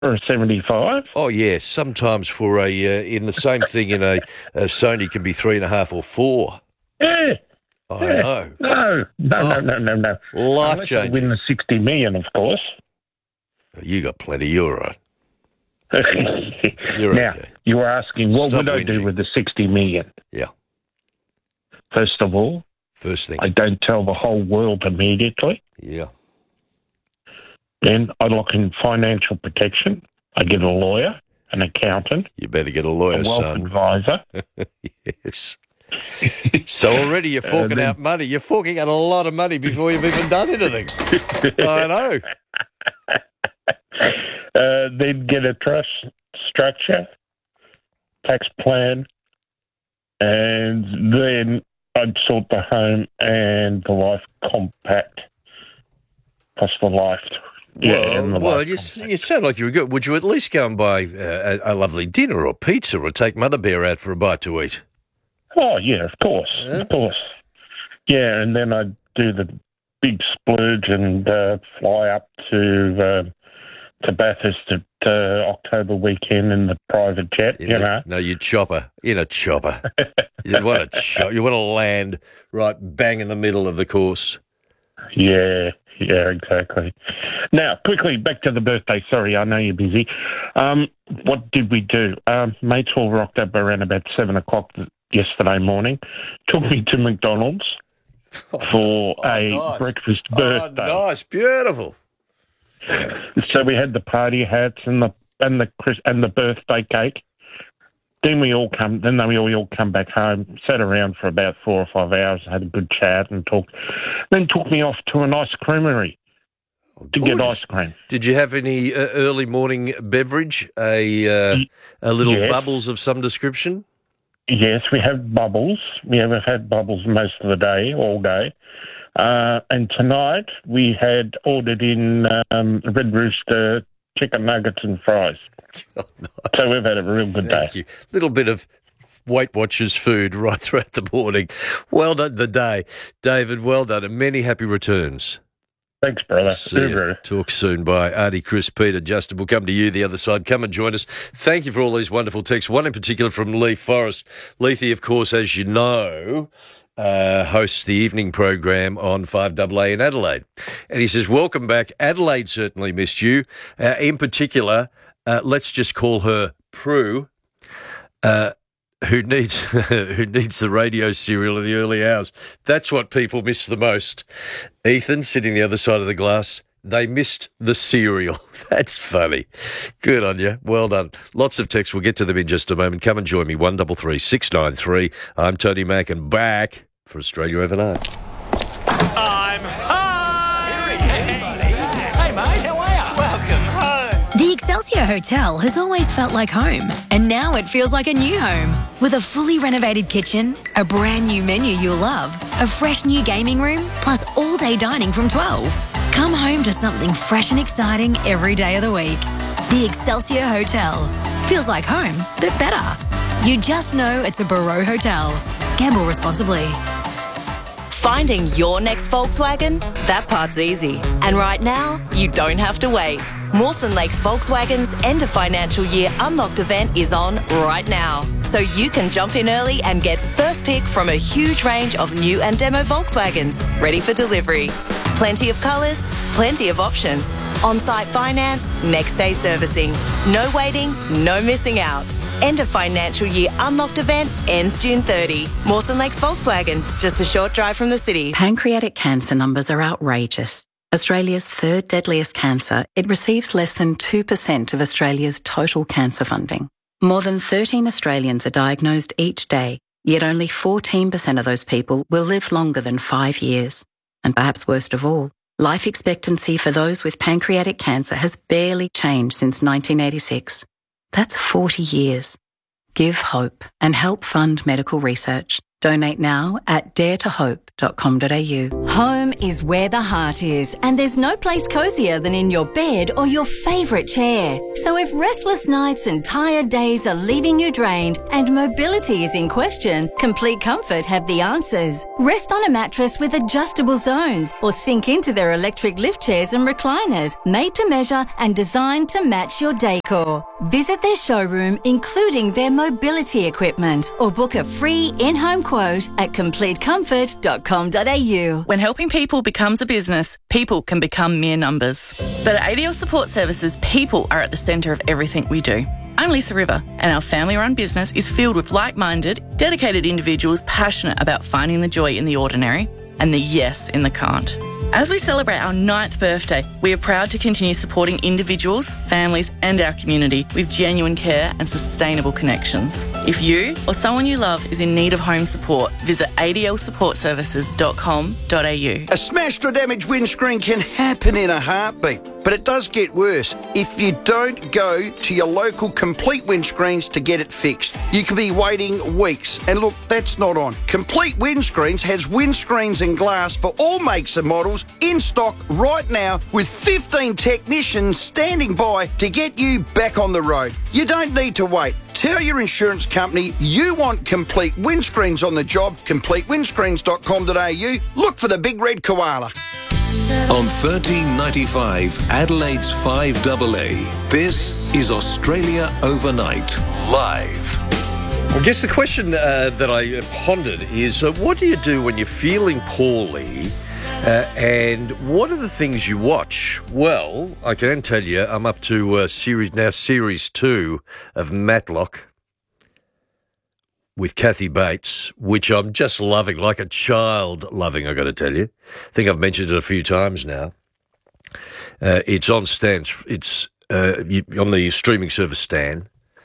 or a 75. Oh, yes. Sometimes for in the same thing in a Sony can be 3.5 or 4. Yeah. I Yeah. know. No. Oh, No. Life Unless I win changing. the 60 million, of course. You got plenty. You're all right. You're Now, okay. you were asking, what Stop would I do whinging. with the 60 million? Yeah. First of all, First thing. I don't tell the whole world immediately. Yeah. Then I lock in financial protection. I get a lawyer, an accountant, You better get a a lawyer, wealth son. advisor. Yes. So already you're forking out money. You're forking out a lot of money before you've even done anything. I know. Then get a trust structure, tax plan, and then I'd sort the home and the life compact, plus the life. You sound like you're good. Would you at least go and buy a lovely dinner or pizza or take Mother Bear out for a bite to eat? Oh, yeah, of course. Yeah, and then I'd do the big splurge and fly up to Bathurst at October weekend in the private jet, No, you'd chopper. In a chopper. You want to land right bang in the middle of the course. Yeah, exactly. Now, quickly, back to the birthday. Sorry, I know you're busy. What did we do? Mates all rocked up around about 7 o'clock yesterday morning, took me to McDonald's for a breakfast birthday. Oh, nice, beautiful. So we had the party hats and the birthday cake. Then we all come back home, sat around for about 4 or 5 hours, had a good chat and talked. Then took me off to an ice creamery to get ice cream. Did you have any early morning beverage? A little bubbles of some description? Yes, we have bubbles. We have had bubbles most of the day, all day. And tonight we had ordered in Red Rooster chicken nuggets and fries. Oh, nice. So we've had a real good day. Thank you. Little bit of Weight Watchers food right throughout the morning. Well done the day, David. Well done, and many happy returns. Thanks, brother. See you. Talk soon. Bye. Artie, Chris, Peter, Justin. We'll come to you the other side. Come and join us. Thank you for all these wonderful texts. One in particular from Leith Forrest. Leithy, of course, as you know, hosts the evening program on 5AA in Adelaide. And he says, welcome back. Adelaide certainly missed you. In particular, let's just call her Prue. Who needs the radio serial in the early hours? That's what people miss the most. Ethan, sitting the other side of the glass, they missed the cereal. That's funny. Good on you. Well done. Lots of texts. We'll get to them in just a moment. Come and join me, 133 693. I'm Tony Mack and back for Australia Overnight. I'm home! Hey, mate, how are you? Welcome home. The Excelsior Hotel has always felt like home, and now it feels like a new home. With a fully renovated kitchen, a brand new menu you'll love, a fresh new gaming room, plus all-day dining from 12. Come home to something fresh and exciting every day of the week. The Excelsior Hotel. Feels like home, but better. You just know it's a Barreau Hotel. Gamble responsibly. Finding your next Volkswagen? That part's easy. And right now, you don't have to wait. Mawson Lakes Volkswagen's end of financial year unlocked event is on right now. So you can jump in early and get first pick from a huge range of new and demo Volkswagens ready for delivery. Plenty of colours, plenty of options. On-site finance, next day servicing. No waiting, no missing out. End of financial year unlocked event ends June 30. Mawson Lakes Volkswagen, just a short drive from the city. Pancreatic cancer numbers are outrageous. Australia's third deadliest cancer, it receives less than 2% of Australia's total cancer funding. More than 13 Australians are diagnosed each day, yet only 14% of those people will live longer than 5 years. And perhaps worst of all, life expectancy for those with pancreatic cancer has barely changed since 1986. That's 40 years. Give hope and help fund medical research. Donate now at daretohope.com.au. Home is where the heart is, and there's no place cosier than in your bed or your favourite chair. So if restless nights and tired days are leaving you drained and mobility is in question, Complete Comfort have the answers. Rest on a mattress with adjustable zones or sink into their electric lift chairs and recliners, made to measure and designed to match your decor. Visit their showroom, including their mobility equipment, or book a free in-home quote at completecomfort.com.au. When helping people becomes a business, people can become mere numbers. But at ADL Support Services, people are at the centre of everything we do. I'm Lisa River, and our family-run business is filled with like-minded, dedicated individuals passionate about finding the joy in the ordinary and the yes in the can't. As we celebrate our 9th birthday, we are proud to continue supporting individuals, families and our community with genuine care and sustainable connections. If you or someone you love is in need of home support, visit adlsupportservices.com.au. A smashed or damaged windscreen can happen in a heartbeat, but it does get worse if you don't go to your local Complete Windscreens to get it fixed. You could be waiting weeks, and look, that's not on. Complete Windscreens has windscreens and glass for all makes and models in stock right now, with 15 technicians standing by to get you back on the road. You don't need to wait. Tell your insurance company you want Complete Windscreens on the job. CompleteWindscreens.com.au. Look for the big red koala. On 1395 Adelaide's 5AA, this is Australia Overnight, live. I guess the question that I pondered is, what do you do when you're feeling poorly? And what are the things you watch? Well, I can tell you I'm up to series 2 of Matlock with Kathy Bates, which I'm just loving, like a child loving, I've got to tell you. I think I've mentioned it a few times now. It's on Stan. It's on the streaming service Stan.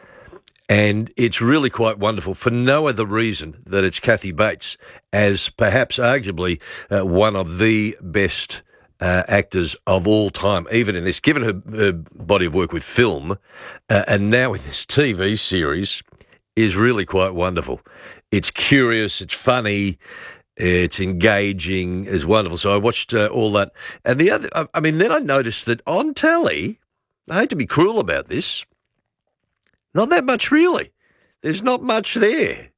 And it's really quite wonderful for no other reason that it's Kathy Bates as perhaps arguably one of the best actors of all time, even in this, given her body of work with film and now with this TV series, is really quite wonderful. It's curious, it's funny, it's engaging, it's wonderful. So I watched all that. And the other, then I noticed that on telly, I hate to be cruel about this, not that much, really. There's not much there,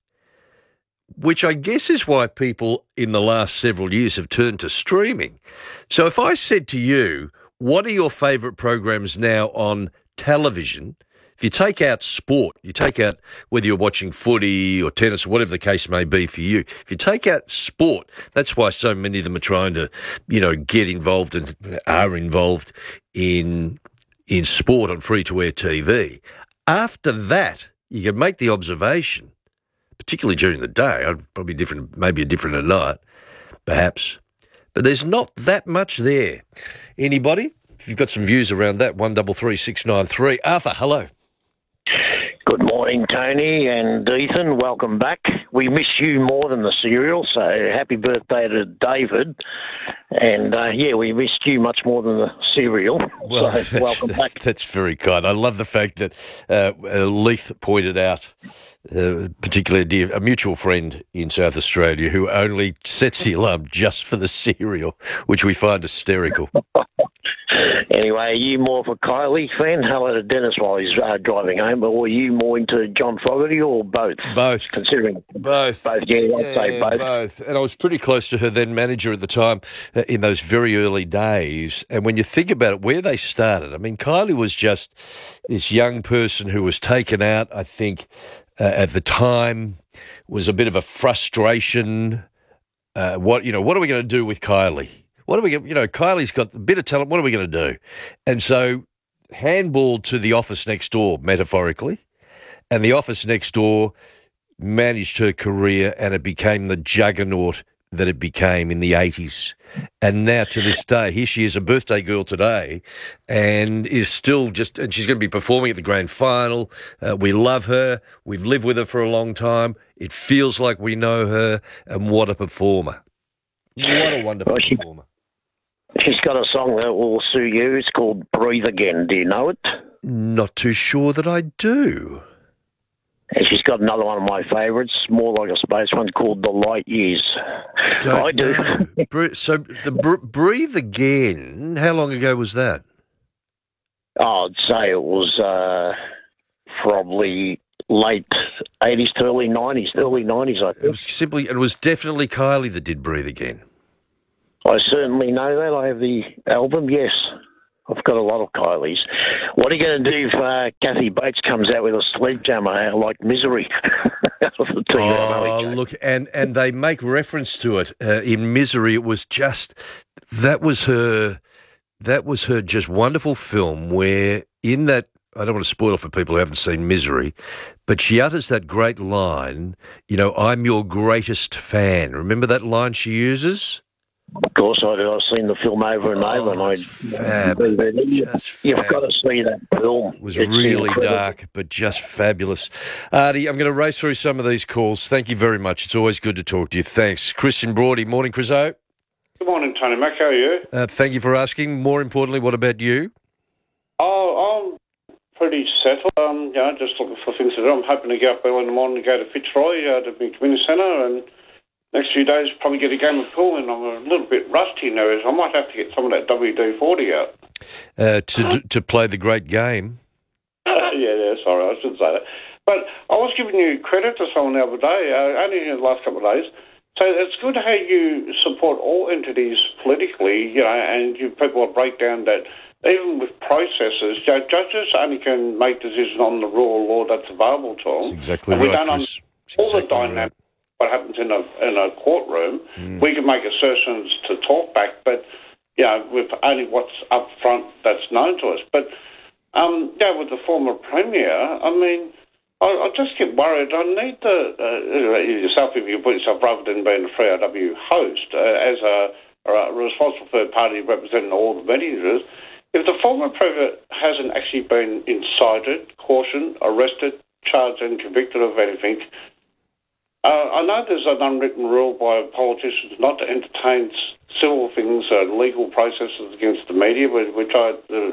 which I guess is why people in the last several years have turned to streaming. So if I said to you, what are your favourite programs now on television? If you take out sport, you take out whether you're watching footy or tennis or whatever the case may be for you, if you take out sport, that's why so many of them are trying to, get involved and are involved in sport on free-to-air TV. After that, you can make the observation, particularly during the day, probably different, maybe a different at night, perhaps, but there's not that much there. Anybody? If you've got some views around that, 133693. Arthur, hello. Good morning, Tony and Ethan. Welcome back. We miss you more than the cereal, so happy birthday to David. And, we missed you much more than the cereal. Well, so welcome back. That's very kind. I love the fact that Leith pointed out, particularly a mutual friend in South Australia who only sets the alarm just for the cereal, which we find hysterical. Anyway, are you more of a Kylie fan? Hello to Dennis while he's driving home, or are you more into John Fogerty, or both? Both. Considering both. Both, yeah, I'd say both. And I was pretty close to her then manager at the time in those very early days. And when you think about it, where they started, Kylie was just this young person who was taken out, I think, at the time, was a bit of a frustration. What are we going to do with Kylie? What are we going to, Kylie's got a bit of talent, what are we going to do? And so handballed to the office next door, metaphorically, and the office next door managed her career and it became the juggernaut that it became in the 80s. And now to this day, here she is, a birthday girl today, and is still and she's going to be performing at the grand final. We love her. We've lived with her for a long time. It feels like we know her, and what a performer. What a wonderful performer. She's got a song that will suit you. It's called Breathe Again. Do you know it? Not too sure that I do. And she's got another one of my favourites, more like a space one, called The Light Years. I do. So Breathe Again, how long ago was that? Oh, I'd say it was probably late 80s to early 90s, I think. It was definitely Kylie that did Breathe Again. I certainly know that. I have the album, yes. I've got a lot of Kylies. What are you going to do if Kathy Bates comes out with a sledgehammer like Misery? Look, and they make reference to it in Misery. It was just that was her just wonderful film where in that, I don't want to spoil it for people who haven't seen Misery, but she utters that great line, I'm your greatest fan. Remember that line she uses? Of course I do. I've seen the film over and over. And you've got to see that film. It was really dark, but just fabulous. Artie, I'm going to race through some of these calls. Thank you very much. It's always good to talk to you. Thanks. Christian Broady. Morning, Chriso. Good morning, Tony Mac. How are you? Thank you for asking. More importantly, what about you? Oh, I'm pretty settled. Just looking for things to do. I'm hoping to get up early in the morning to go to Fitzroy, to the community centre, and next few days probably get a game of pool, and I'm a little bit rusty now. I might have to get some of that WD-40 out. To play the great game. Yeah, sorry, I shouldn't say that. But I was giving you credit to someone the other day, only in the last couple of days. So it's good how you support all entities politically, and people break down that even with processes, judges only can make decisions on the rule of law that's available to them. That's exactly right, we don't Chris. all the dynamics. What happens in a courtroom, we can make assertions to talk back, but with only what's up front that's known to us. But with the former premier, I just get worried. I need yourself, if you put yourself rather than being a 3RW host, as a responsible third party representing all the meetings. If the former premier hasn't actually been incited, cautioned, arrested, charged, and convicted of anything. I know there's an unwritten rule by politicians not to entertain civil things, legal processes against the media. They try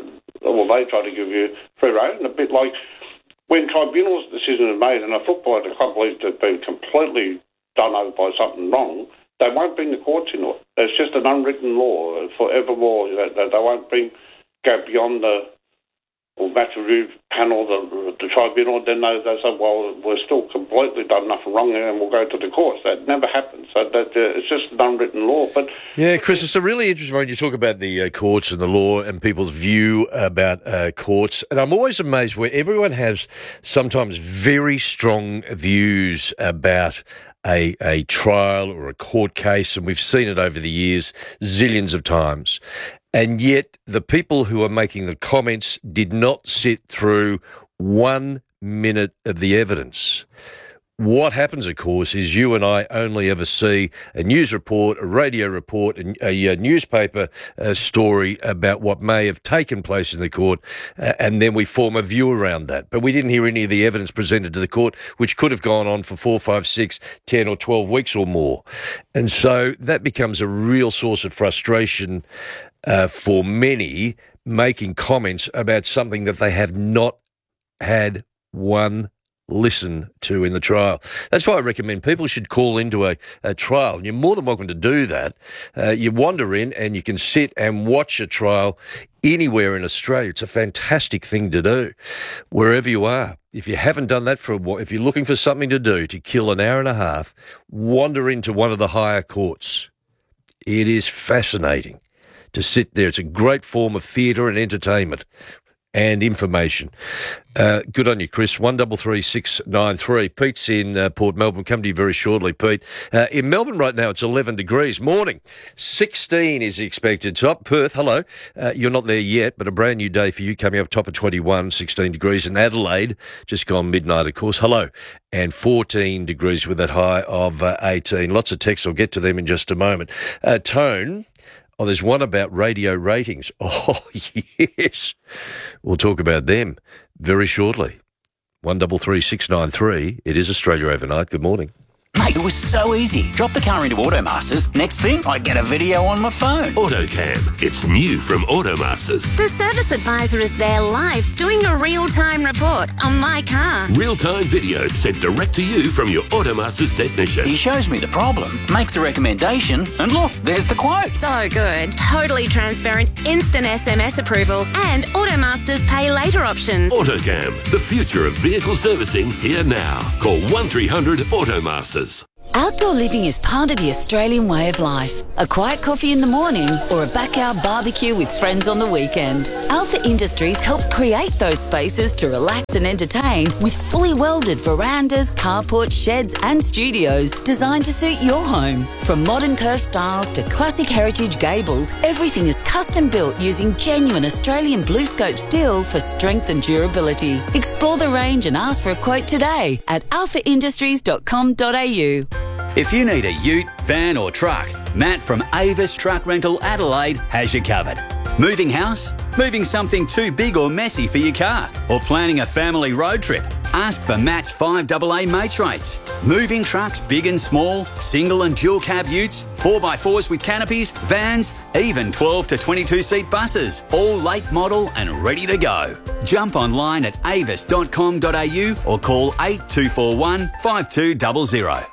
to give you free rein, a bit like when tribunals' decisions are made and a footballer at a club believes they've been completely done over by something wrong, they won't bring the courts into it. It's just an unwritten law forevermore that they won't go beyond the match review panel, the tribunal. Then they say, well, we're still completely done nothing wrong here and we'll go to the courts. That never happens. So it's just an unwritten law. But yeah, Chris, it's a really interesting when you talk about the courts and the law and people's view about courts. And I'm always amazed where everyone has sometimes very strong views about a trial or a court case, and we've seen it over the years zillions of times. And yet the people who are making the comments did not sit through 1 minute of the evidence. What happens, of course, is you and I only ever see a news report, a radio report, a newspaper story about what may have taken place in the court, and then we form a view around that. But we didn't hear any of the evidence presented to the court, which could have gone on for 4, 5, 6, 10 or 12 weeks or more. And so that becomes a real source of frustration for many, making comments about something that they have not had one listen to in the trial. That's why I recommend people should call into a trial. You're more than welcome to do that. You wander in and you can sit and watch a trial anywhere in Australia. It's a fantastic thing to do, wherever you are. If you haven't done that for a while, if you're looking for something to do to kill an hour and a half, wander into one of the higher courts. It is fascinating to sit there. It's a great form of theatre and entertainment and information. Good on you, Chris. 133693. Pete's in Port Melbourne. Come to you very shortly, Pete. In Melbourne right now, it's 11 degrees. Morning. 16 is expected. Top Perth, hello. You're not there yet, but a brand new day for you coming up top of 21, 16 degrees. In Adelaide, just gone midnight, of course. Hello. And 14 degrees with that high of 18. Lots of texts. I'll get to them in just a moment. Tone. Oh, there's one about radio ratings. Oh, yes. We'll talk about them very shortly. 133693. It is Australia Overnight. Good morning. Mate, it was so easy. Drop the car into Automasters. Next thing, I get a video on my phone. AutoCam. It's new from Automasters. The service advisor is there live doing a real-time report on my car. Real-time video sent direct to you from your Automasters technician. He shows me the problem, makes a recommendation, and look, there's the quote. So good. Totally transparent, instant SMS approval, and Automasters pay later options. AutoCam. The future of vehicle servicing here now. Call 1300 Automasters. Outdoor living is part of the Australian way of life. A quiet coffee in the morning or a backyard barbecue with friends on the weekend. Alpha Industries helps create those spaces to relax and entertain with fully welded verandas, carports, sheds and studios designed to suit your home. From modern curved styles to classic heritage gables, everything is custom built using genuine Australian BlueScope steel for strength and durability. Explore the range and ask for a quote today at alphaindustries.com.au. If you need a ute, van or truck, Matt from Avis Truck Rental Adelaide has you covered. Moving house? Moving something too big or messy for your car? Or planning a family road trip? Ask for Matt's 5AA mates rates. Moving trucks big and small, single and dual cab utes, 4x4s with canopies, vans, even 12 to 22 seat buses, all late model and ready to go. Jump online at avis.com.au or call 8241 5200.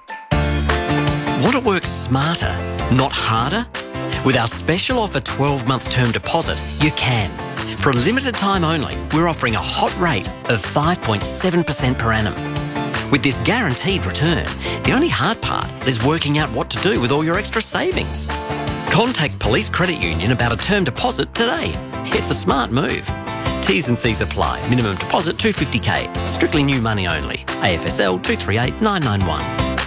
Want to work smarter, not harder? With our special offer 12-month term deposit, you can. For a limited time only, we're offering a hot rate of 5.7% per annum. With this guaranteed return, the only hard part is working out what to do with all your extra savings. Contact Police Credit Union about a term deposit today. It's a smart move. T's and C's apply. Minimum deposit $250K. Strictly new money only. AFSL 238991.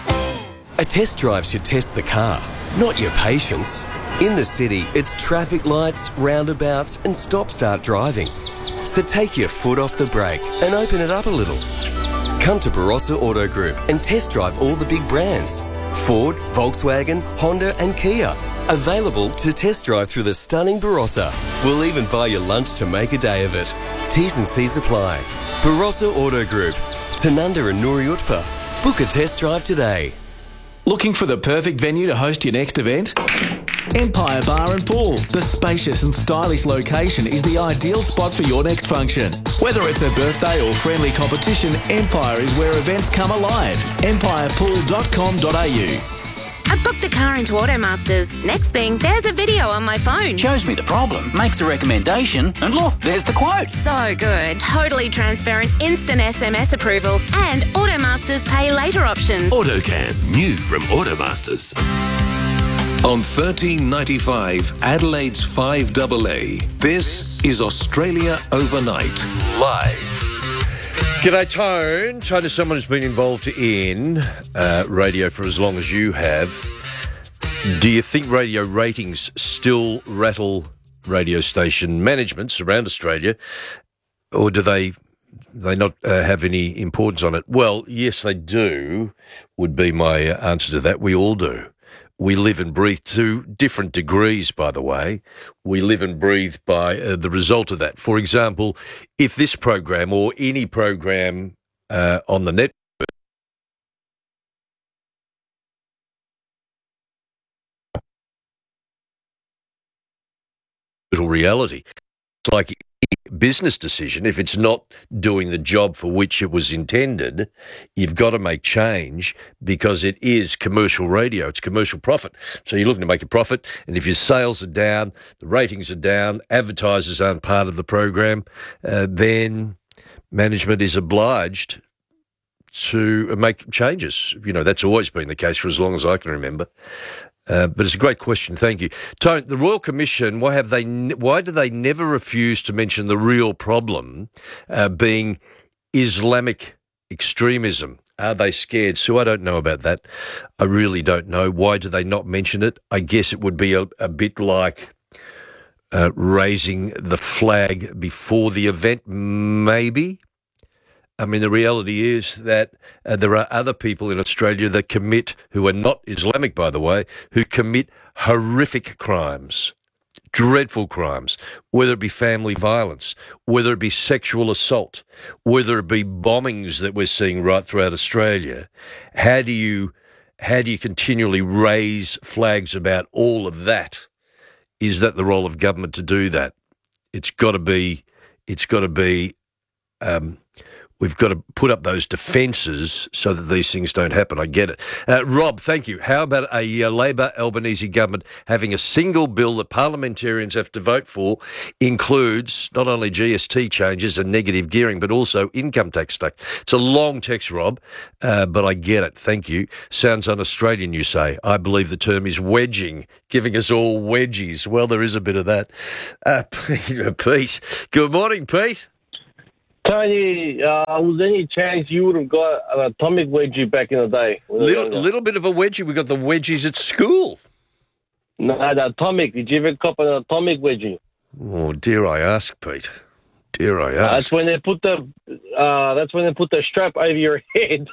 A test drive should test the car, not your patience. In the city, it's traffic lights, roundabouts and stop-start driving. So take your foot off the brake and open it up a little. Come to Barossa Auto Group and test drive all the big brands. Ford, Volkswagen, Honda and Kia. Available to test drive through the stunning Barossa. We'll even buy you lunch to make a day of it. T's and C's apply. Barossa Auto Group. Tanunda and Nuri Utpa. Book a test drive today. Looking for the perfect venue to host your next event? Empire Bar and Pool. The spacious and stylish location is the ideal spot for your next function. Whether it's a birthday or friendly competition, Empire is where events come alive. empirepool.com.au. I booked the car into Automasters. Next thing, there's a video on my phone. Shows me the problem, makes a recommendation, and look, there's the quote. So good. Totally transparent, instant SMS approval, and Automasters pay later options. AutoCam. New from Automasters. On 1395 Adelaide's 5AA, this is Australia Overnight, live. G'day, Tone. Tone is someone who's been involved in radio for as long as you have. Do you think radio ratings still rattle radio station managements around Australia, or do they not have any importance on it? Well, yes, they do, would be my answer to that. We all do. We live and breathe to different degrees, by the way. We live and breathe by the result of that. For example, if this program or any program on the network reality, it's like any business decision. If it's not doing the job for which it was intended, you've got to make change because it is commercial radio. It's commercial profit. So you're looking to make a profit, and if your sales are down, the ratings are down, advertisers aren't part of the program, then management is obliged to make changes. You know, that's always been the case for as long as I can remember. But it's a great question. Thank you. Tone, the Royal Commission, why do they never refuse to mention the real problem being Islamic extremism? Are they scared? Sue, I don't know about that. I really don't know. Why do they not mention it? I guess it would be a bit like raising the flag before the event, maybe. I mean, the reality is that there are other people in Australia that who are not Islamic, by the way, who commit horrific crimes, dreadful crimes, whether it be family violence, whether it be sexual assault, whether it be bombings that we're seeing right throughout Australia. How do you how do you continually raise flags about all of that? Is that the role of government to do that? It's got to be. We've got to put up those defences so that these things don't happen. I get it. Rob, thank you. How about a Labor Albanese government having a single bill that parliamentarians have to vote for includes not only GST changes and negative gearing, but also income tax stuff? It's a long text, Rob, but I get it. Thank you. Sounds un-Australian, you say. I believe the term is wedging, giving us all wedgies. Well, there is a bit of that. Pete. Good morning, Pete. Tony, was there any chance you would have got an atomic wedgie back in the day? Little bit of a wedgie. We got the wedgies at school. No, the atomic. Did you ever cop an atomic wedgie? Oh, dare I ask, Pete? Dare I ask? That's when they put the strap over your head.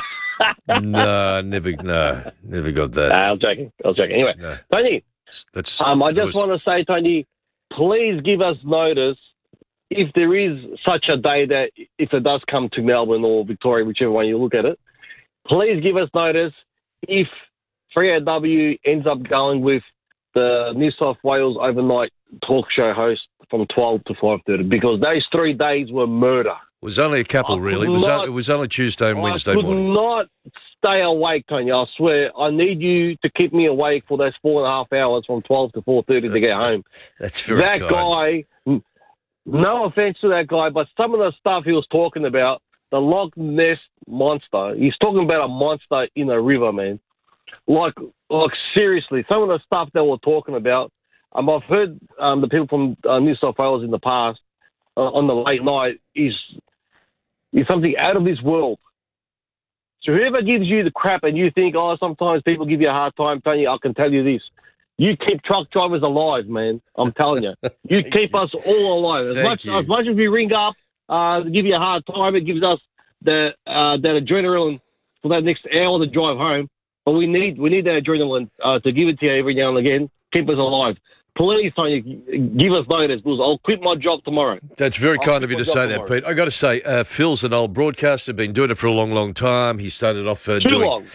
Never got that. I was joking. Anyway, no. Tony, I just want to say, Tony, please give us notice if there is such a day that if it does come to Melbourne or Victoria, whichever one you look at it, please give us notice if 3AW ends up going with the New South Wales overnight talk show host from 12 to 5:30, because those 3 days were murder. It was only a couple, really. It was only Tuesday and Wednesday morning. I could not stay awake, Tony. I swear. I need you to keep me awake for those 4.5 hours from 12 to 4:30 to get home. That's very kind. That guy... No offense to that guy, but some of the stuff he was talking about, the Loch Ness monster, he's talking about a monster in a river, man. Like seriously, some of the stuff they were talking about, I've heard the people from New South Wales in the past on the late night is something out of this world. So whoever gives you the crap and you think, sometimes people give you a hard time, Tony, I can tell you this. You keep truck drivers alive, man. I'm telling you. You keep us all alive. As much as we ring up, give you a hard time, it gives us that adrenaline for that next hour to drive home. But we need that adrenaline to give it to you every now and again. Keep us alive. Please, Tony, give us notice, because I'll quit my job tomorrow. That's very kind of you to say that, Pete. I got to say, Phil's an old broadcaster, been doing it for a long, long time. He started off doing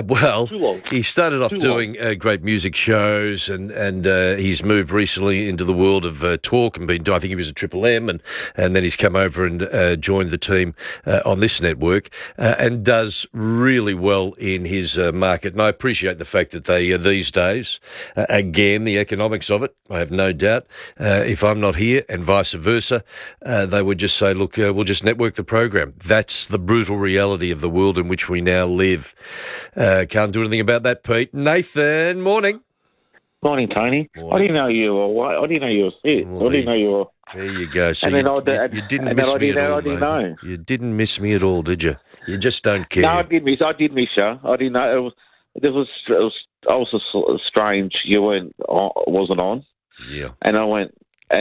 great music shows, and he's moved recently into the world of talk and been. I think he was at Triple M, and then he's come over and joined the team on this network and does really well in his market. And I appreciate the fact that they these days, again, the economics of it. I have no doubt. If I'm not here and vice versa, they would just say, look, we'll just network the program. That's the brutal reality of the world in which we now live. Can't do anything about that, Pete. Nathan, morning. Morning, Tony. Morning. I didn't know you were. I didn't know you were sick. I didn't know you were. There you go. So and then you didn't miss me at all. I didn't know. You didn't miss me at all, did you? You just don't care. No, I did miss you. I didn't know. It was also strange. You wasn't on. Yeah. And I was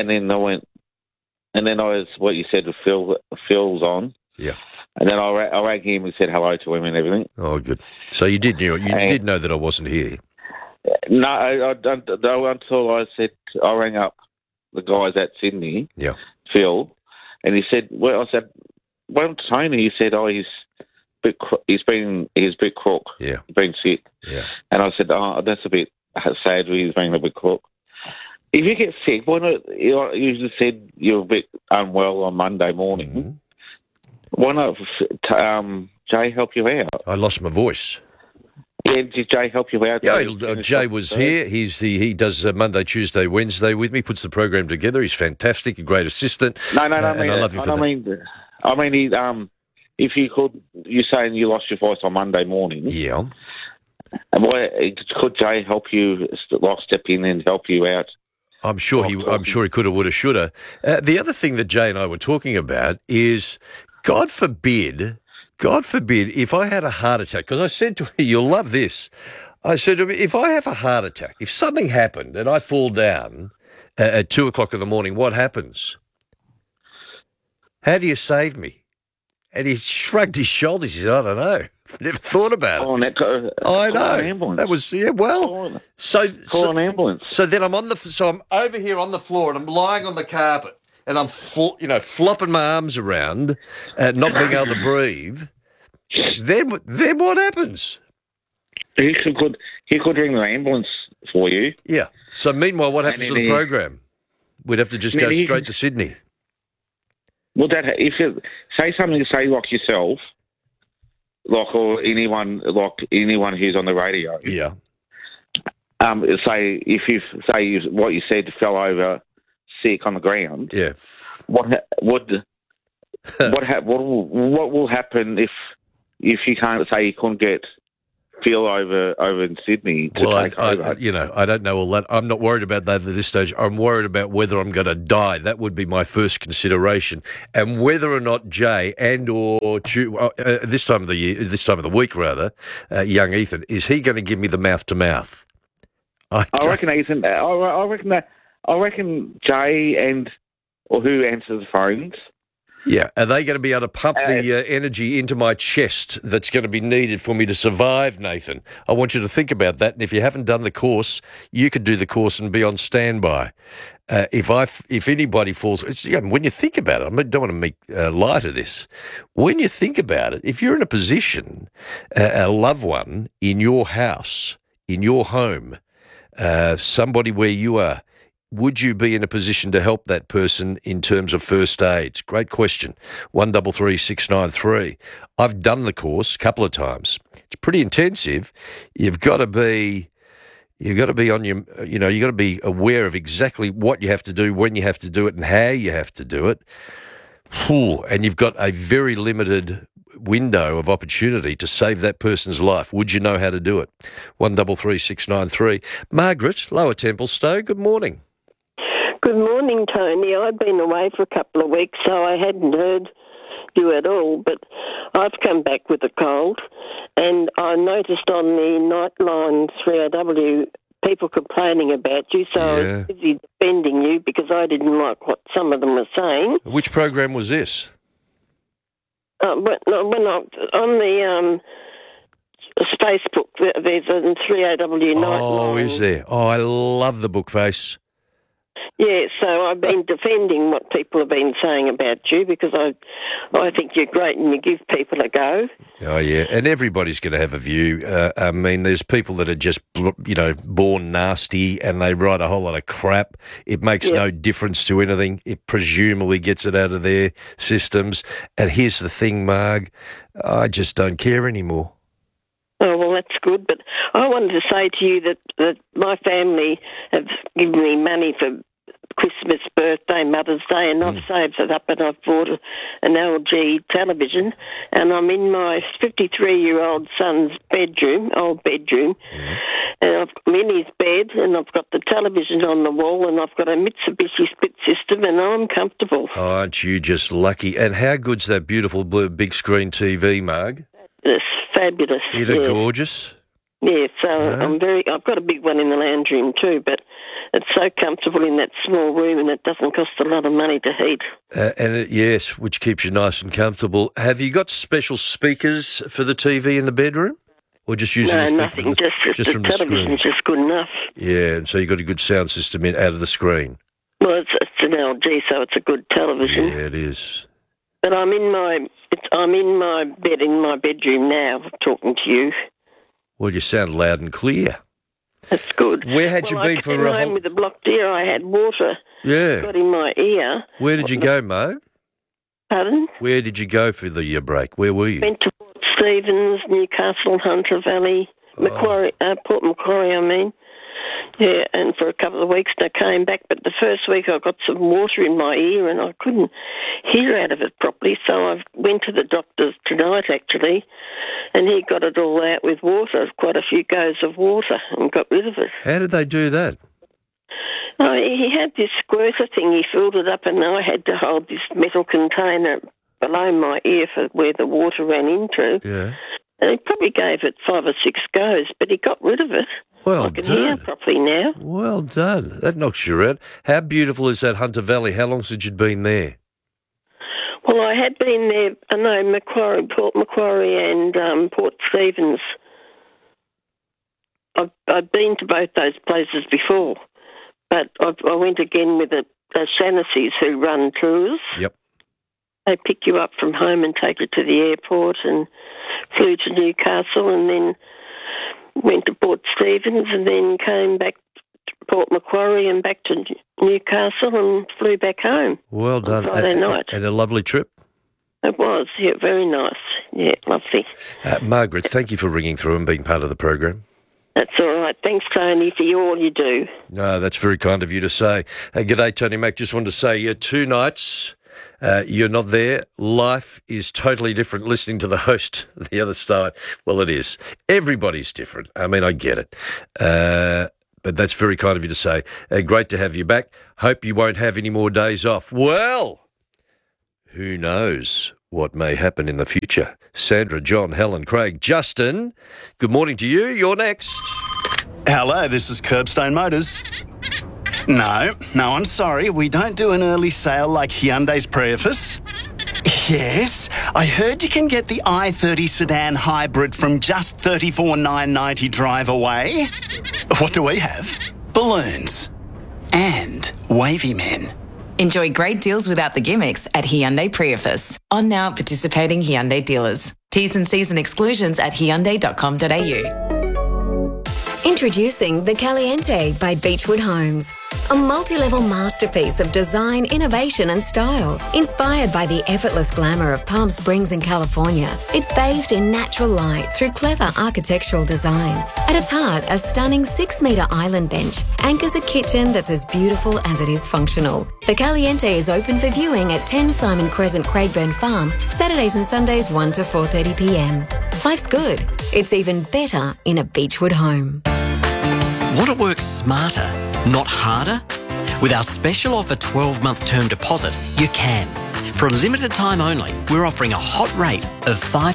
what you said. Phil's on. Yeah. And then I rang him and said hello to him and everything. Oh, good. So you did know that I wasn't here. No, I until I said I rang up the guys at Sydney. Yeah. Phil, and he said, "Well," I said, "Well, Tony," he said, "Oh, he's a bit crook. Yeah. He's been sick." Yeah. And I said, "Oh, that's a bit sad. He's been a bit crook. If you get sick, why not? You just said you're a bit unwell on Monday morning. Mm-hmm. Why not Jay help you out?" I lost my voice. Yeah, did Jay help you out? Yeah, Jay was here. He does Monday, Tuesday, Wednesday with me. Puts the program together. He's fantastic, a great assistant. No. And I love him for that. I mean, if you could, you're saying you lost your voice on Monday morning. Yeah. And could Jay help you? Step in and help you out. I'm sure he could have, would have, should have. The other thing that Jay and I were talking about is, God forbid, if I had a heart attack, because I said to him, you'll love this. I said to him, if I have a heart attack, if something happened and I fall down at 2 o'clock in the morning, what happens? How do you save me? And he shrugged his shoulders. He said, I don't know. Never thought about it. I know. An ambulance. That was Call an ambulance. So then I'm I'm over here on the floor and I'm lying on the carpet and I'm flopping my arms around, not being able to breathe. Then what happens? he could ring the ambulance for you. Yeah. So meanwhile, what happens to the program? We'd have to just go straight to Sydney. Well, if you say something, say like yourself, or anyone who's on the radio. Yeah. Say what you said fell over sick on the ground. Yeah. What will happen if you can't say you couldn't get Phil over in Sydney to take over? I don't know all that. I'm not worried about that at this stage. I'm worried about whether I'm going to die. That would be my first consideration, and whether or not Jay or this time of the week, young Ethan, is he going to give me the mouth to mouth? I reckon Ethan. I reckon Jay or who answers the phones. Yeah, are they going to be able to pump the energy into my chest that's going to be needed for me to survive, Nathan? I want you to think about that, and if you haven't done the course, you could do the course and be on standby. If anybody falls, when you think about it, I don't want to make light of this. When you think about it, if you're in a position, a loved one in your house, in your home, somebody where you are, would you be in a position to help that person in terms of first aid? Great question. 133693. I've done the course a couple of times. It's pretty intensive. You've got to be on your, you've got to be aware of exactly what you have to do, when you have to do it, and how you have to do it. And you've got a very limited window of opportunity to save that person's life. Would you know how to do it? 133693. Margaret, Lower Templestowe, good morning. Good morning, Tony. I've been away for a couple of weeks, so I hadn't heard you at all, but I've come back with a cold, and I noticed on the Nightline 3AW people complaining about you, so I was busy defending you because I didn't like what some of them were saying. Which program was this? On the Facebook, there's a 3AW Nightline. Oh, is there? Oh, I love the bookface. Yeah, so I've been defending what people have been saying about you because I think you're great and you give people a go. Oh, yeah, and everybody's going to have a view. I mean, there's people that are just, born nasty and they write a whole lot of crap. It makes no difference to anything. It presumably gets it out of their systems. And here's the thing, Marg, I just don't care anymore. Oh, well, that's good. But I wanted to say to you that my family have given me money for Christmas, birthday, Mother's Day, and I've saved it up and I've bought an LG television, and I'm in my 53-year-old son's old bedroom, and I'm in his bed and I've got the television on the wall and I've got a Mitsubishi split system and I'm comfortable. Oh, aren't you just lucky? And how good's that beautiful blue big screen TV, Marg? It's fabulous. Isn't it gorgeous? Yeah, so I've got a big one in the lounge room too, but it's so comfortable in that small room and it doesn't cost a lot of money to heat. Yes, which keeps you nice and comfortable. Have you got special speakers for the TV in the bedroom? Or just using the speaker? Nothing, just the television's just good enough. Yeah, and so you've got a good sound system out of the screen. Well, it's an LG, so it's a good television. Yeah, it is. But I'm in my bed in my bedroom now, talking to you. Well, you sound loud and clear. That's good. Where had you been for a home with a blocked ear? I had water. Yeah. Got in my ear. Where did you go, Mo? Pardon? Where did you go for the break? Where were you? Went to Port Stephens, Newcastle, Hunter Valley, Macquarie, Port Macquarie, I mean. Yeah, and for a couple of weeks I came back, but the first week I got some water in my ear and I couldn't hear out of it properly, so I went to the doctor tonight actually, and he got it all out with water, quite a few goes of water, and got rid of it. How did they do that? Oh, he had this squirter thing, he filled it up and I had to hold this metal container below my ear for where the water ran into. Yeah. And he probably gave it 5 or 6 goes, but he got rid of it. Well I can hear properly now. Well done. That knocks you out. How beautiful is that Hunter Valley? How long since you'd been there? Well, I had been there, Macquarie, Port Macquarie and Port Stephens. I've been to both those places before, but I went again with the Shanacy's who run tours. Yep. They pick you up from home and take you to the airport, and flew to Newcastle, and then went to Port Stephens and then came back to Port Macquarie and back to Newcastle and flew back home. Well done. On Friday night. And a lovely trip. It was, yeah, very nice. Yeah, lovely. Margaret, thank you for ringing through and being part of the program. That's all right. Thanks, Tony, for all you do. No, that's very kind of you to say. G'day, Tony Mac. Just wanted to say, 2 nights, you're not there. Life is totally different listening to the host the other side. Well, it is. Everybody's different. I mean, I get it. But that's very kind of you to say. Great to have you back. Hope you won't have any more days off. Well, who knows what may happen in the future? Sandra, John, Helen, Craig, Justin, good morning to you. You're next. Hello, this is Curbstone Motors. No, I'm sorry. We don't do an early sale like Hyundai's Prius. Yes, I heard you can get the i30 sedan hybrid from just $34,990 drive away. What do we have? Balloons. And wavy men. Enjoy great deals without the gimmicks at Hyundai Prius. On now at participating Hyundai dealers. T's and C's and exclusions at hyundai.com.au. Introducing the Caliente by Beechwood Homes. A multi-level masterpiece of design, innovation and style. Inspired by the effortless glamour of Palm Springs in California, it's bathed in natural light through clever architectural design. At its heart, a stunning 6-metre island bench anchors a kitchen that's as beautiful as it is functional. The Caliente is open for viewing at 10 Simon Crescent, Craigburn Farm, Saturdays and Sundays 1 to 4:30pm. Life's good. It's even better in a Beechwood home. Want to work smarter, not harder? With our special offer 12-month term deposit, you can. For a limited time only, we're offering a hot rate of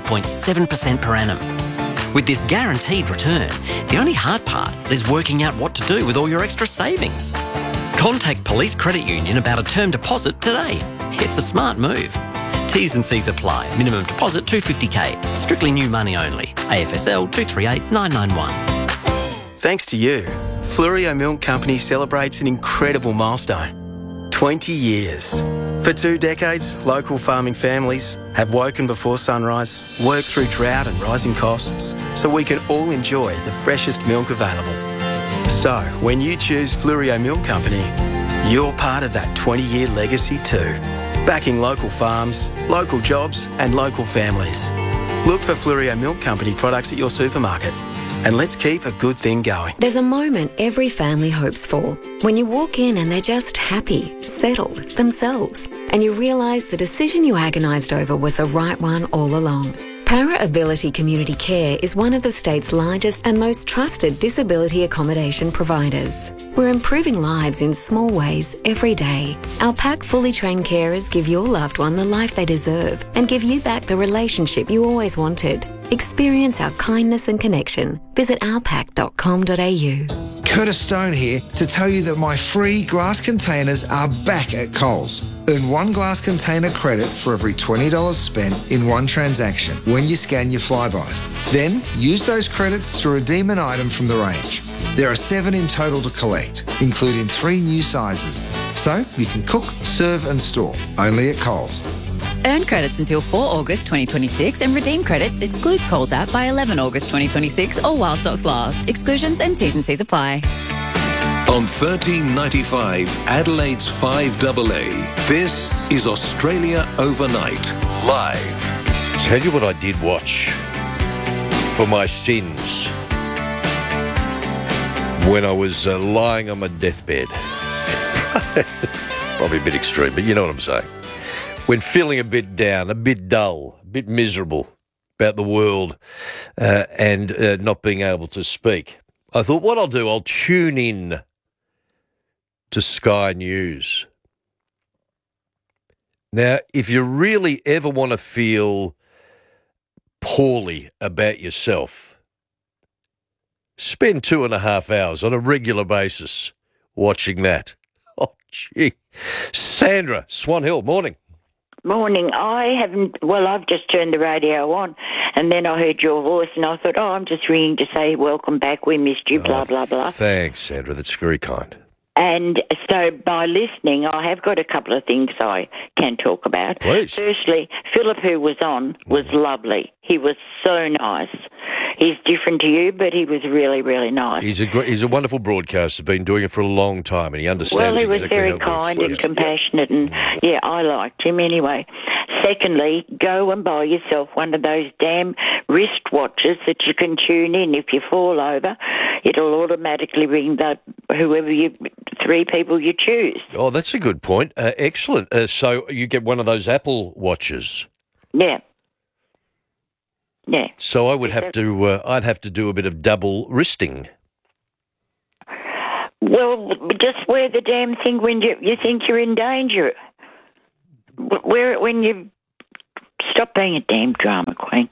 5.7% per annum. With this guaranteed return, the only hard part is working out what to do with all your extra savings. Contact Police Credit Union about a term deposit today. It's a smart move. T's and C's apply. Minimum deposit $250K. Strictly new money only. AFSL 238991. Thanks to you, Fluorio Milk Company celebrates an incredible milestone. 20 years. For 2 decades, local farming families have woken before sunrise, worked through drought and rising costs, so we can all enjoy the freshest milk available. So, when you choose Fluorio Milk Company, you're part of that 20-year legacy too. Backing local farms, local jobs and local families. Look for Fluorio Milk Company products at your supermarket. And let's keep a good thing going. There's a moment every family hopes for. When you walk in and they're just happy, settled, themselves, and you realise the decision you agonised over was the right one all along. Para Ability Community Care is one of the state's largest and most trusted disability accommodation providers. We're improving lives in small ways every day. Our PAC fully trained carers give your loved one the life they deserve and give you back the relationship you always wanted. Experience our kindness and connection. Visit ourpac.com.au. Curtis Stone here to tell you that my free glass containers are back at Coles. Earn 1 glass container credit for every $20 spent in one transaction when you scan your Flybys. Then use those credits to redeem an item from the range. There are 7 in total to collect, including 3 new sizes. So you can cook, serve and store, only at Coles. Earn credits until 4 August 2026 and redeem credits excludes Coles app by 11 August 2026 or while stocks last. Exclusions and T's and C's apply. On 1395 Adelaide's 5AA, this is Australia Overnight, live. Tell you what I did watch for my sins when I was lying on my deathbed. Probably a bit extreme, but you know what I'm saying. When feeling a bit down, a bit dull, a bit miserable about the world and not being able to speak, I thought what I'll do, I'll tune in to Sky News. Now, if you really ever want to feel poorly about yourself, spend 2.5 hours on a regular basis watching that. Oh, gee. Sandra, Swan Hill, morning. Morning. I've just turned the radio on and then I heard your voice and I thought, I'm just ringing to say welcome back, we missed you, blah, blah, blah. Thanks, Sandra. That's very kind. And so by listening, I have got a couple of things I can talk about. Please. Firstly, Philip, who was on, was lovely. He was so nice. he's different to you, but he was really, really nice. He's a wonderful broadcaster. Been doing it for a long time, and he understands. Well, he was exactly very how it kind works. and compassionate, and yeah, I liked him anyway. Secondly, go and buy yourself one of those damn wristwatches that you can tune in. If you fall over, it'll automatically ring three people you choose. Oh, that's a good point. Excellent. So you get one of those Apple watches. Yeah. Yeah. So I would have to. I'd have to do a bit of double wristing. Well, just wear the damn thing when you think you're in danger. Wear it when you stop being a damn drama queen.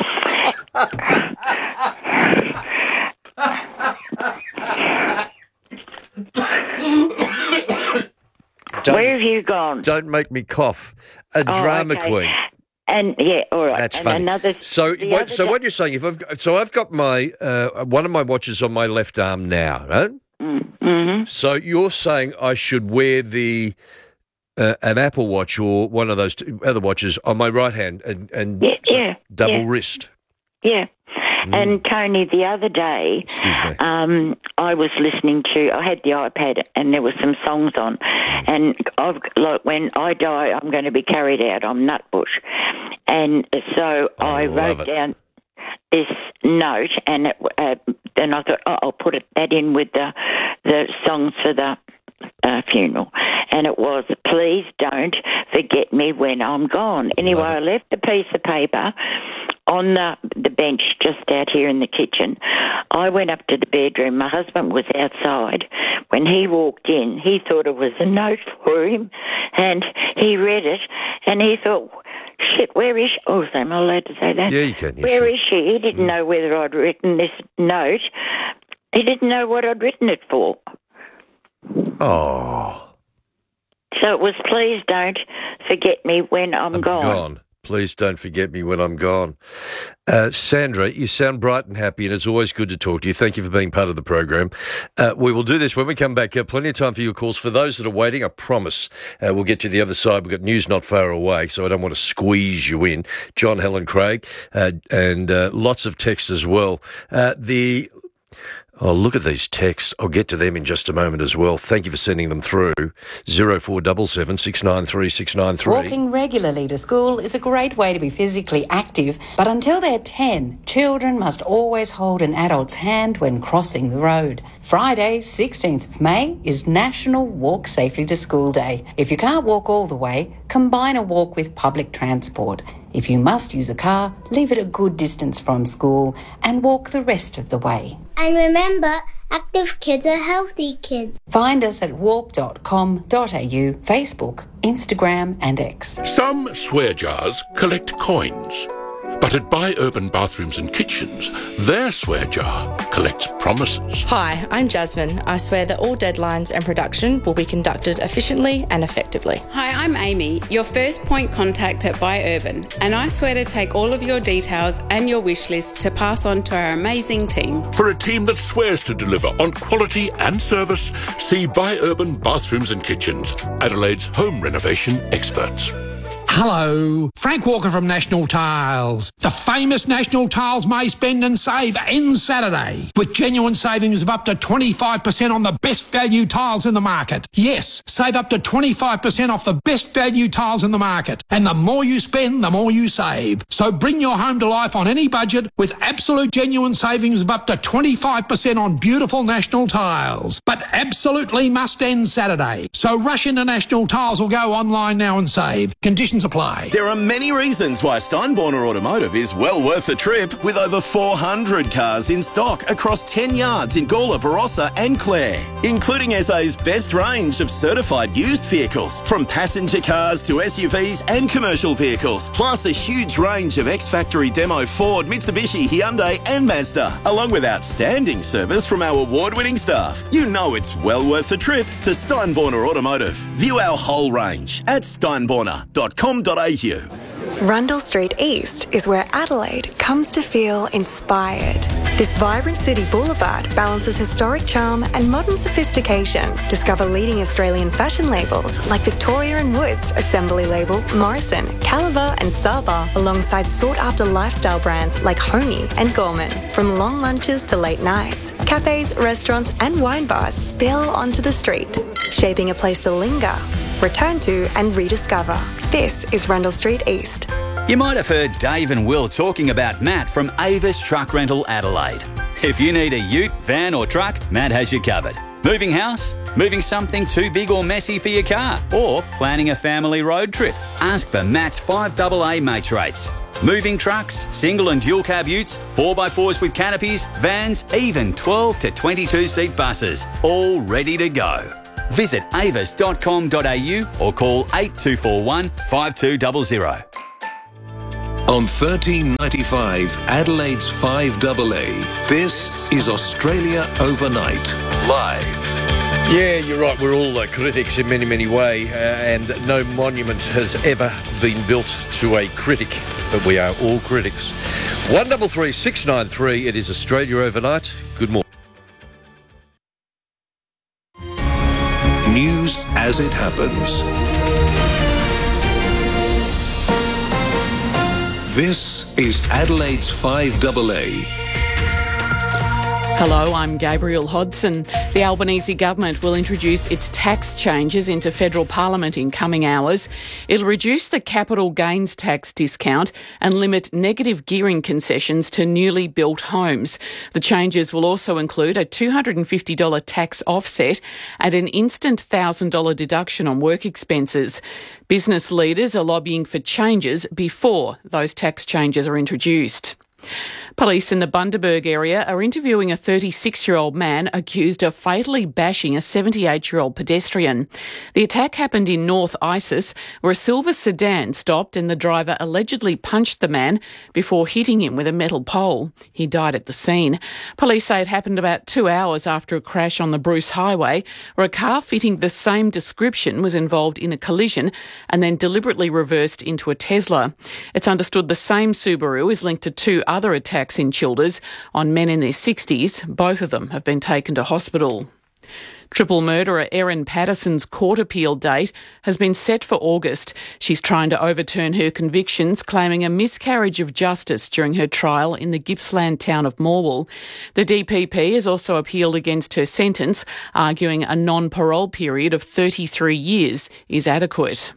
Where have you gone? Don't make me cough. A drama okay. queen. And yeah, all right. That's and funny. What you're saying? I've got my one of my watches on my left arm now, right? Mm-hmm. So you're saying I should wear an Apple Watch or one of those other watches on my right hand and double wrist. Yeah. And Tony, the other day, I was listening I had the iPad and there were some songs on, and when I die, I'm going to be carried out. I'm Nutbush, and so I wrote down this note, and then I thought, I'll put that in with the songs for the funeral, and it was, please don't forget me when I'm gone. Anyway, I left a piece of paper on the bench just out here in the kitchen. I went up to the bedroom. My husband was outside. When he walked in, he thought it was a note for him, and he read it, and he thought, shit, where is she? Oh, am I allowed to say that? Yeah, you can. Where is she? He didn't know whether I'd written this note. He didn't know what I'd written it for. Oh. So it was, please don't forget me when I'm gone. Please don't forget me when I'm gone. Sandra, you sound bright and happy, and it's always good to talk to you. Thank you for being part of the program. We will do this when we come back. Plenty of time for your calls. For those that are waiting, I promise we'll get to the other side. We've got news not far away, so I don't want to squeeze you in. John, Helen, Craig, and lots of texts as well. Oh, look at these texts. I'll get to them in just a moment as well. Thank you for sending them through. 0477 693 693. Walking regularly to school is a great way to be physically active, but until they're 10, children must always hold an adult's hand when crossing the road. Friday, 16th of May, is National Walk Safely to School Day. If you can't walk all the way, combine a walk with public transport. If you must use a car, leave it a good distance from school and walk the rest of the way. And remember, active kids are healthy kids. Find us at walk.com.au, Facebook, Instagram and X. Some swear jars collect coins, but at Buy Urban Bathrooms and Kitchens, their swear jar collects promises. Hi, I'm Jasmine. I swear that all deadlines and production will be conducted efficiently and effectively. Hi, I'm Amy, your first point contact at Buy Urban, and I swear to take all of your details and your wish list to pass on to our amazing team. For a team that swears to deliver on quality and service, see Buy Urban Bathrooms and Kitchens, Adelaide's home renovation experts. Hello, Frank Walker from National Tiles. The famous National Tiles May Spend and Save ends Saturday with genuine savings of up to 25% on the best value tiles in the market. Yes, save up to 25% off the best value tiles in the market. And the more you spend, the more you save. So bring your home to life on any budget with absolute genuine savings of up to 25% on beautiful National Tiles. But absolutely must end Saturday. So rush into National Tiles or go online now and save. Conditions apply. There are many reasons why Steinborner Automotive is well worth the trip, with over 400 cars in stock across 10 yards in Gawler, Barossa and Clare, including SA's best range of certified used vehicles, from passenger cars to SUVs and commercial vehicles, plus a huge range of ex-factory demo Ford, Mitsubishi, Hyundai and Mazda, along with outstanding service from our award-winning staff. You know it's well worth the trip to Steinborner Automotive. View our whole range at steinborner.com.au. Rundle Street East is where Adelaide comes to feel inspired. This vibrant city boulevard balances historic charm and modern sophistication. Discover leading Australian fashion labels like Victoria and Woods, Assembly Label, Morrison, Caliber and Saba, alongside sought-after lifestyle brands like Homey and Gorman. From long lunches to late nights, cafes, restaurants and wine bars spill onto the street, shaping a place to linger, return to and rediscover. This is Rundle Street East. You might have heard Dave and Will talking about Matt from Avis Truck Rental Adelaide. If you need a ute, van or truck, Matt has you covered. Moving house? Moving something too big or messy for your car? Or planning a family road trip? Ask for Matt's 5AA mates rates. Moving trucks, single and dual cab utes, 4x4s with canopies, vans, even 12 to 22 seat buses. All ready to go. Visit avis.com.au or call 8241 5200. On 1395 Adelaide's 5AA, this is Australia Overnight, live. Yeah, you're right. We're all critics in many, many ways, and no monument has ever been built to a critic, but we are all critics. 133 693, it is Australia Overnight. Good morning. News as it happens. This is Adelaide's 5AA. Hello, I'm Gabriel Hodson. The Albanese government will introduce its tax changes into federal parliament in coming hours. It'll reduce the capital gains tax discount and limit negative gearing concessions to newly built homes. The changes will also include a $250 tax offset and an instant $1,000 deduction on work expenses. Business leaders are lobbying for changes before those tax changes are introduced. Police in the Bundaberg area are interviewing a 36-year-old man accused of fatally bashing a 78-year-old pedestrian. The attack happened in North Isis, where a silver sedan stopped and the driver allegedly punched the man before hitting him with a metal pole. He died at the scene. Police say it happened about 2 hours after a crash on the Bruce Highway, where a car fitting the same description was involved in a collision and then deliberately reversed into a Tesla. It's understood the same Subaru is linked to 2 other attacks in Childers on men in their 60s. Both of them have been taken to hospital. Triple murderer Erin Patterson's court appeal date has been set for August. She's trying to overturn her convictions, claiming a miscarriage of justice during her trial in the Gippsland town of Morwell. The DPP has also appealed against her sentence, arguing a non-parole period of 33 years is adequate.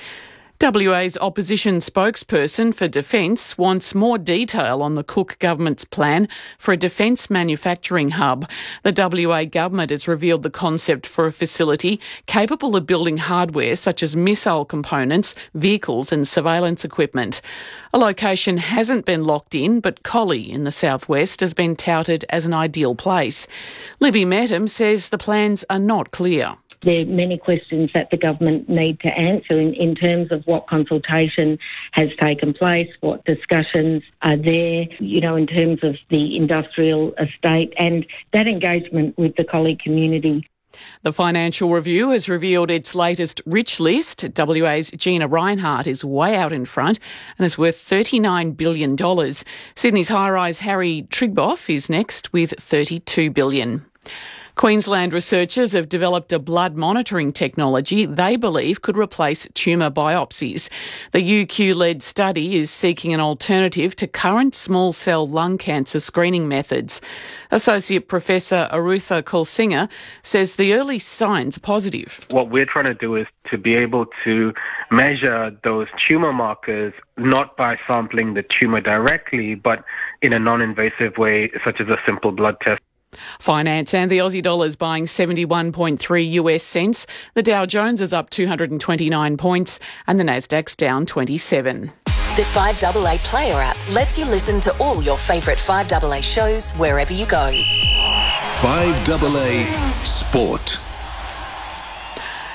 WA's opposition spokesperson for Defence wants more detail on the Cook government's plan for a defence manufacturing hub. The WA government has revealed the concept for a facility capable of building hardware such as missile components, vehicles and surveillance equipment. A location hasn't been locked in, but Collie in the southwest has been touted as an ideal place. Libby Metham says the plans are not clear. There are many questions that the government need to answer in terms of what consultation has taken place, what discussions are there, in terms of the industrial estate and that engagement with the Collie community. The Financial Review has revealed its latest rich list. WA's Gina Reinhardt is way out in front and is worth $39 billion. Sydney's high-rise Harry Trigboff is next with $32 billion. Queensland researchers have developed a blood monitoring technology they believe could replace tumour biopsies. The UQ-led study is seeking an alternative to current small cell lung cancer screening methods. Associate Professor Arutha Kulsinger says the early signs are positive. What we're trying to do is to be able to measure those tumour markers not by sampling the tumour directly, but in a non-invasive way, such as a simple blood test. Finance and the Aussie dollar is buying 71.3 US cents. The Dow Jones is up 229 points and the Nasdaq's down 27. The 5AA Player app lets you listen to all your favourite 5AA shows wherever you go. 5AA Sport.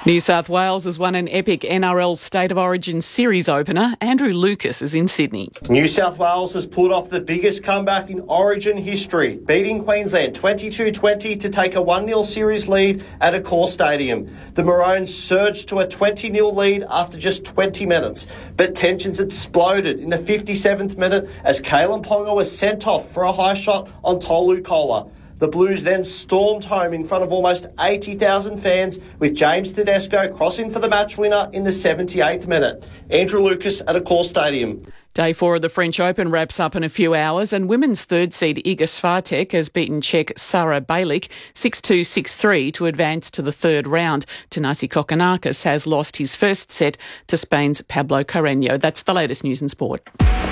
New South Wales has won an epic NRL State of Origin series opener. Andrew Lucas is in Sydney. New South Wales has pulled off the biggest comeback in Origin history, beating Queensland 22-20 to take a 1-0 series lead at Accor Stadium. The Maroons surged to a 20-0 lead after just 20 minutes, but tensions exploded in the 57th minute as Kalen Ponga was sent off for a high shot on Tolu Kola. The Blues then stormed home in front of almost 80,000 fans, with James Tedesco crossing for the match winner in the 78th minute. Andrew Lucas at Accor Stadium. Day 4 of the French Open wraps up in a few hours, and women's third seed Iga Swiatek has beaten Czech Sara Balic 6-2, 6-3 to advance to the third round. Thanasi Kokkinakis has lost his first set to Spain's Pablo Carreño. That's the latest news and sport.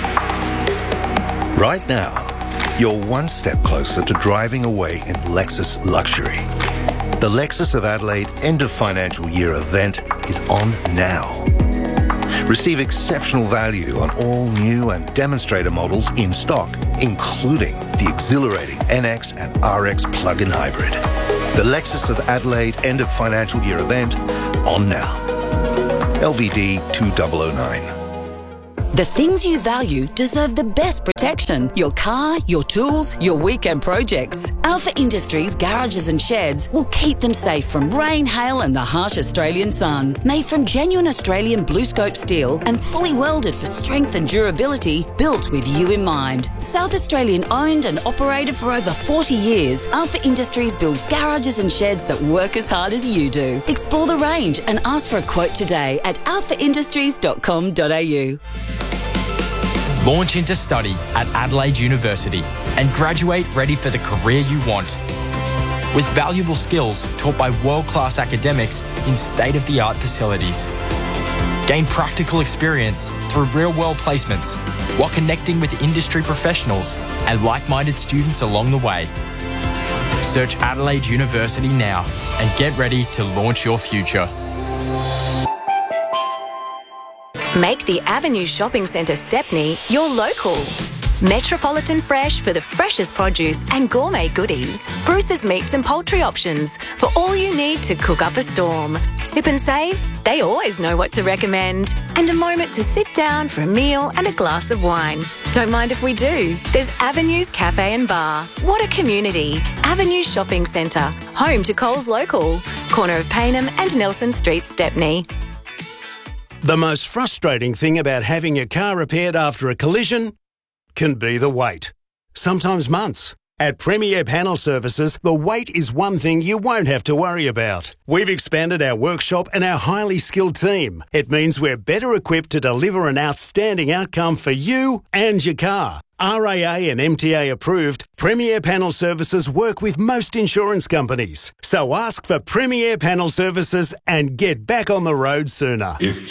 Right now, you're one step closer to driving away in Lexus luxury. The Lexus of Adelaide end of financial year event is on now. Receive exceptional value on all new and demonstrator models in stock, including the exhilarating NX and RX plug-in hybrid. The Lexus of Adelaide end of financial year event on now. LVD 2009. The things you value deserve the best protection. Your car, your tools, your weekend projects. Alpha Industries garages and sheds will keep them safe from rain, hail and the harsh Australian sun. Made from genuine Australian BlueScope steel and fully welded for strength and durability, built with you in mind. South Australian owned and operated for over 40 years, Alpha Industries builds garages and sheds that work as hard as you do. Explore the range and ask for a quote today at alphaindustries.com.au. Launch into study at Adelaide University and graduate ready for the career you want. With valuable skills taught by world-class academics in state-of-the-art facilities. Gain practical experience through real-world placements while connecting with industry professionals and like-minded students along the way. Search Adelaide University now and get ready to launch your future. Make the Avenue Shopping Centre Stepney your local. Metropolitan Fresh for the freshest produce and gourmet goodies. Bruce's Meats and Poultry options for all you need to cook up a storm. Sip and Save, they always know what to recommend. And a moment to sit down for a meal and a glass of wine. Don't mind if we do. There's Avenues Cafe and Bar. What a community. Avenue Shopping Centre, home to Coles Local. Corner of Paynham and Nelson Street, Stepney. The most frustrating thing about having your car repaired after a collision can be the wait. Sometimes months. At Premier Panel Services, the wait is one thing you won't have to worry about. We've expanded our workshop and our highly skilled team. It means we're better equipped to deliver an outstanding outcome for you and your car. RAA and MTA approved, Premier Panel Services work with most insurance companies. So ask for Premier Panel Services and get back on the road sooner.